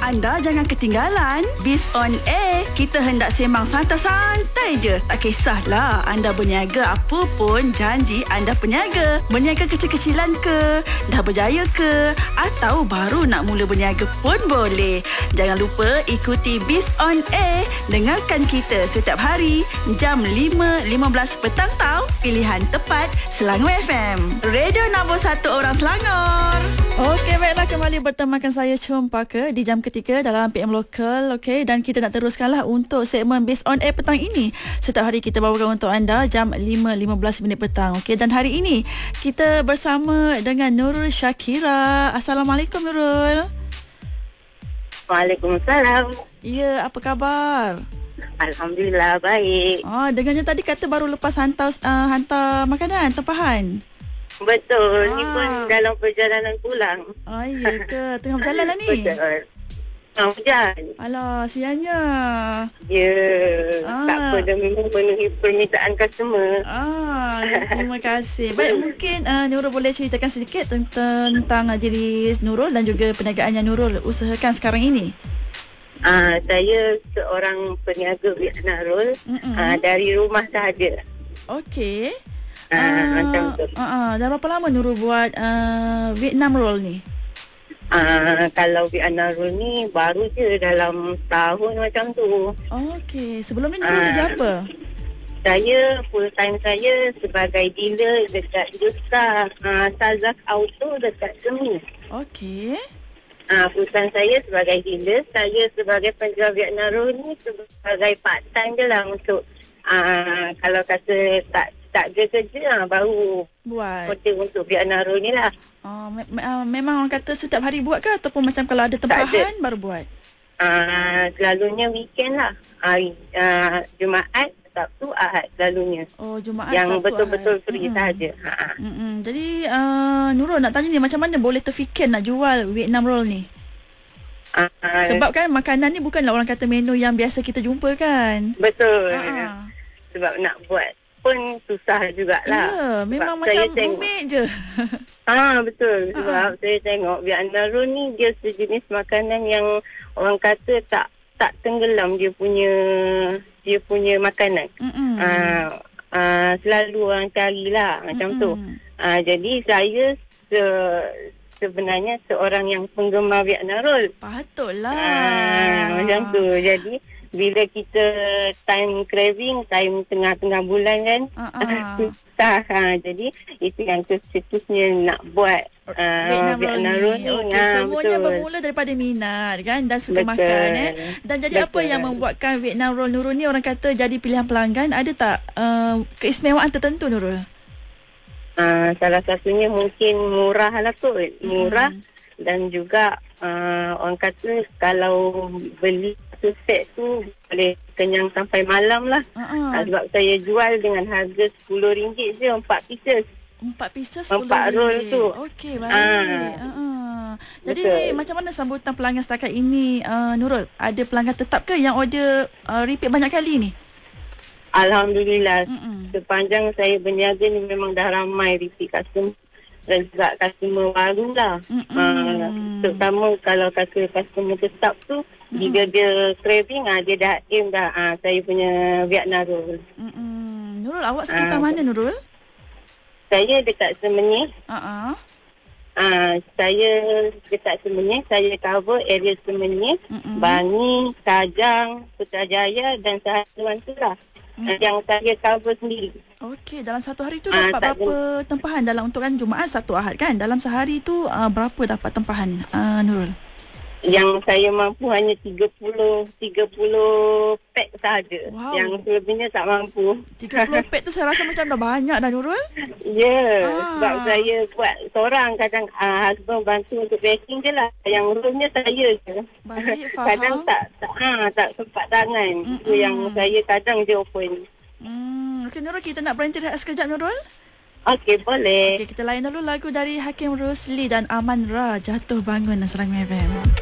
Anda jangan ketinggalan Biz on Air. Kita hendak sembang santai-santai je. Tak kisahlah anda berniaga apa pun, janji anda peniaga. Berniaga kecil-kecilan ke, dah berjaya ke, atau baru nak mula berniaga pun boleh. Jangan lupa ikuti Biz on Air. Dengarkan kita setiap hari jam 5.15 petang tau. Pilihan tepat Selangor FM. Radio nombor 1 orang Selangor. Okey, baiklah, kembali bertemakan saya Chompaka di jam ketiga dalam PM Lokal. Okey, dan kita nak teruskanlah untuk segmen Based on Air petang ini. Setiap hari kita bawakan untuk anda jam 5.15 minit petang. Okey, dan hari ini kita bersama dengan Nurul Shakira. Assalamualaikum Nurul. Waalaikumsalam. Ya, apa khabar? Alhamdulillah, baik. Dengannya tadi kata baru lepas hantar makanan, tempahan. Betul, ni pun dalam perjalanan pulang. Ya ke? Tengah berjalan lah ni? Betul. Hujan. Alah, sianya. Ya, tak apa, dah memang memenuhi permintaan customer. Terima kasih. Baik, mungkin Nurul boleh ceritakan sedikit tentang diri Nurul dan juga perniagaan yang Nurul usahakan sekarang ini. Saya seorang peniaga Vietnam roll dari rumah sahaja. Okey. Macam tu. Dah berapa lama Nurul buat Vietnam roll ni? Kalau Vietnam roll ni baru je dalam tahun macam tu. Okey. Sebelum ni Nurul kerja apa? Saya full time saya sebagai dealer dekat Justa Sazak Auto dekat Semi. Okey. Full time saya sebagai dealer. Saya sebagai penjual Vietnam roll ni sebagai part time je lah untuk kalau kata tak ada kerja baru buat hotel untuk Vietnam roll ni lah. Memang orang kata setiap hari buat ke, ataupun macam kalau ada tempahan baru buat? Selalunya weekend lah. Jumaat, Sabtu, Ahad selalunya. Jumaat, yang Sabtu, betul-betul free sahaja. Jadi Nurul nak tanya ni, macam mana boleh terfikir nak jual Vietnam roll ni? Sebab kan makanan ni bukanlah orang kata menu yang biasa kita jumpa kan? Betul. Sebab nak buat pun susah jugalah. Ya, memang macam rumit je. Betul. Sebab saya tengok Vietnam roll ni dia sejenis makanan yang orang kata tak tenggelam dia punya makanan. Selalu orang carilah macam tu. Jadi saya sebenarnya seorang yang penggemar Vietnam roll. Patutlah. Macam tu. Jadi bila kita time craving, time tengah-tengah bulan kan, susah. Jadi itu yang cetusnya nak buat Vietnam roll ni. Semuanya bermula daripada minat kan, dan suka makan. Dan jadi apa yang membuatkan Vietnam roll Nurul ni orang kata jadi pilihan pelanggan? Ada tak keistimewaan tertentu Nurul? Salah satunya mungkin murah lah kot. Murah dan juga orang kata kalau beli satu set tu boleh kenyang sampai malam lah. Sebab saya jual dengan harga RM10 je 4 pieces. 4 pieces RM10. 4 roll tu. Okey, baik. Jadi betul. Macam mana sambutan pelanggan setakat ini Nurul? Ada pelanggan tetap ke yang order repeat banyak kali ni? Alhamdulillah. Sepanjang saya berniaga ni memang dah ramai repeat customer dan juga customer baru lah. Terutama kalau kata customer tetap tu, bila dia craving, dia dah aim dah saya punya Vietnam roll. Nurul, awak sekitar mana Nurul? Saya dekat Semenyih. Saya dekat Semenyih. Saya cover area Semenyih, Bangi, Kajang, Putrajaya dan Sahaluan tu lah. Yang saya cover sendiri. Okey, dalam satu hari tu dapat berapa tempahan dalam untuk kan Jumaat, Sabtu, Ahad kan? Dalam sehari tu berapa dapat tempahan Nurul? Yang saya mampu hanya 30 pack sahaja. Wow. Yang selebihnya tak mampu. 30 pack tu saya rasa macam dah banyak dah Nurul. Ya, sebab saya buat seorang. Kadang husband bantu untuk packing je lah. Yang rollnya saya je. Baik, faham. Kadang tak sempat tangan. Itu yang saya kadang je open. Okey Nurul, kita nak berhenti rehat sekejap Nurul. Okey, boleh. Okey, kita layan dulu lagu dari Hakim Rusli dan Aman Ra, Jatuh Bangun, Serang FM.